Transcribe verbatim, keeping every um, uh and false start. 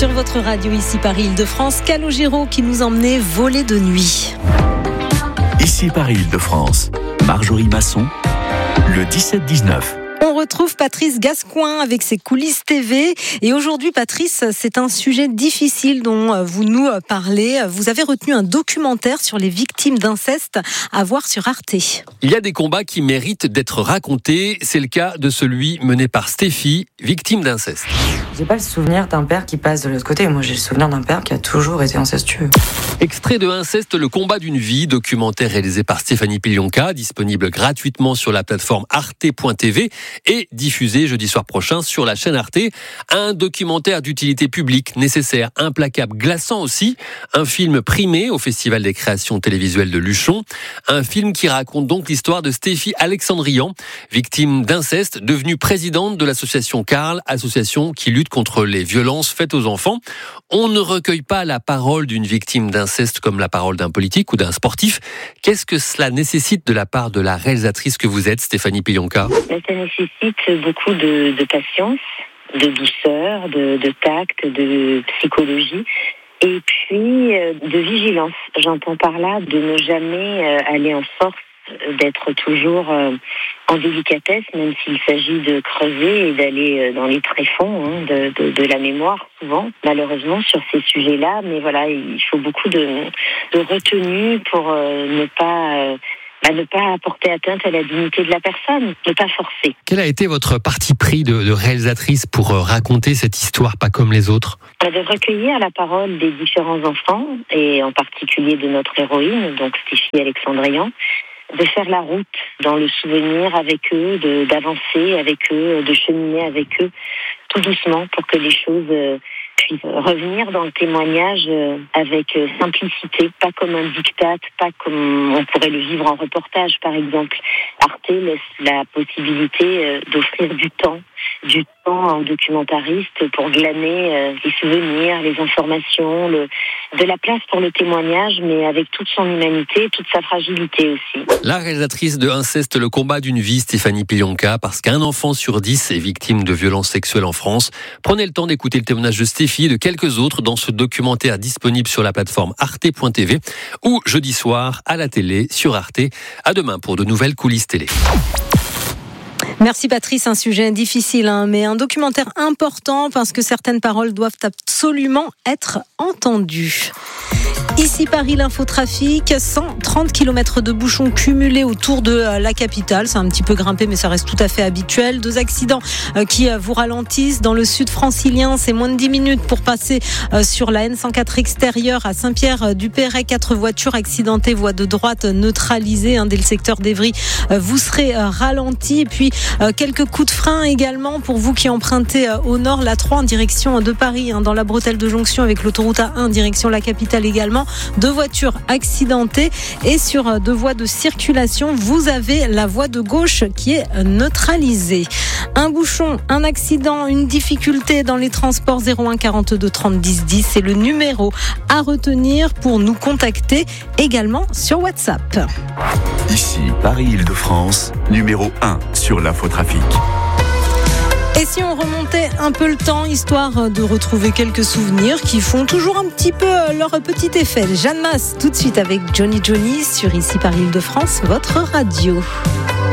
Sur votre radio ici Paris-Île-de-France, Calogero qui nous emmenait voler de nuit. Ici Paris-Île-de-France, Marjorie Masson, le dix-sept dix-neuf. On retrouve Patrice Gascoin avec ses coulisses T V. Et aujourd'hui, Patrice, c'est un sujet difficile dont vous nous parlez. Vous avez retenu un documentaire sur les victimes d'inceste à voir sur Arte. Il y a des combats qui méritent d'être racontés. C'est le cas de celui mené par Stéphie, victime d'inceste. J'ai pas le souvenir d'un père qui passe de l'autre côté. Moi, j'ai le souvenir d'un père qui a toujours été incestueux. Extrait de Inceste, le combat d'une vie, documentaire réalisé par Stéphanie Pilionka, disponible gratuitement sur la plateforme arte point t v et diffusé jeudi soir prochain sur la chaîne Arte. Un documentaire d'utilité publique, nécessaire, implacable, glaçant aussi. Un film primé au Festival des créations télévisuelles de Luchon. Un film qui raconte donc l'histoire de Stéphie Alexandrian, victime d'inceste, devenue présidente de l'association Carl, association qui lutte contre les violences faites aux enfants. On ne recueille pas la parole d'une victime d'inceste comme la parole d'un politique ou d'un sportif. Qu'est-ce que cela nécessite de la part de la réalisatrice que vous êtes, Stéphanie Pilionka ? Ça nécessite beaucoup de, de patience, de douceur, de, de tact, de psychologie et puis euh, de vigilance. J'entends par là de ne jamais euh, aller en force, d'être toujours euh, en délicatesse, même s'il s'agit de creuser et d'aller euh, dans les tréfonds hein, de, de, de la mémoire, souvent, malheureusement, sur ces sujets-là. Mais voilà, il faut beaucoup de, de retenue pour euh, ne pas... Euh, Bah, ne pas apporter atteinte à la dignité de la personne, ne pas forcer. Quel a été votre parti pris de, de réalisatrice pour raconter cette histoire pas comme les autres ? De recueillir la parole des différents enfants, et en particulier de notre héroïne, donc Stéphie Alexandrian, de faire la route dans le souvenir avec eux, de, d'avancer avec eux, de cheminer avec eux, tout doucement pour que les choses euh, puissent revenir dans le témoignage euh, avec euh, simplicité, pas comme un diktat, pas comme on pourrait le vivre en reportage par exemple. Arte laisse la possibilité euh, d'offrir du temps, du temps aux documentaristes pour glaner euh, les souvenirs, les informations, le, de la place pour le témoignage, mais avec toute son humanité, toute sa fragilité aussi. La réalisatrice de Inceste, le combat d'une vie, Stéphanie Pilionka, parce qu'un enfant sur dix est victime de violences sexuelles en France. Prenez le temps d'écouter le témoignage de Stéphie et de quelques autres dans ce documentaire disponible sur la plateforme arte point t v ou jeudi soir à la télé sur Arte. À demain pour de nouvelles coulisses télé. Merci Patrice, un sujet difficile, hein, mais un documentaire important parce que certaines paroles doivent absolument être entendues. Ici Paris, l'infotrafic, cent trente kilomètres de bouchons cumulés autour de la capitale. C'est un petit peu grimpé, mais ça reste tout à fait habituel. Deux accidents qui vous ralentissent. Dans le sud francilien, c'est moins de dix minutes pour passer sur la N cent quatre extérieure à Saint-Pierre-du-Perret. Quatre voitures accidentées, voie de droite neutralisée. Dès le secteur d'Evry, vous serez ralenti. Et puis, quelques coups de frein également pour vous qui empruntez au nord la trois en direction de Paris, dans la bretelle de jonction avec l'autoroute A un, direction la capitale également. Deux voitures accidentées et sur deux voies de circulation, vous avez la voie de gauche qui est neutralisée. Un bouchon, un accident, une difficulté dans les transports. Zéro un quarante-deux trente dix dix, c'est le numéro à retenir pour nous contacter également sur WhatsApp. Ici Paris-Île-de-France, numéro un sur l'infotrafic. Et si on remontait un peu le temps, histoire de retrouver quelques souvenirs qui font toujours un petit peu leur petit effet. Jeanne Masse, tout de suite avec Johnny Johnny sur Ici Paris-Île-de-France, votre radio.